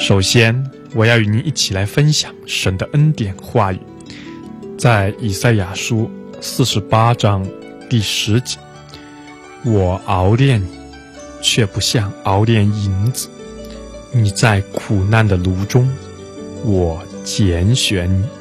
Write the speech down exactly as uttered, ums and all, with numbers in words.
首先，我要与您一起来分享神的恩典话语，在以赛亚书四十八章第十节：我熬炼你，却不像熬炼银子；你在苦难的炉中，我拣选你。